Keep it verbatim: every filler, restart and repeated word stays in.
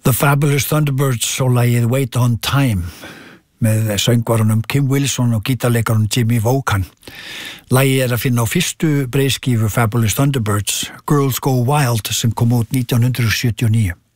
The Fabulous Thunderbirds og lagið Wait on Time með söngvarunum Kim Wilson og gítarleikarunum Jimmy Vaughan. Lagið er að finna á fyrstu breiðskífu Fabulous Thunderbirds, Girls Go Wild, sem kom út nítján hundrað sjötíu og níu.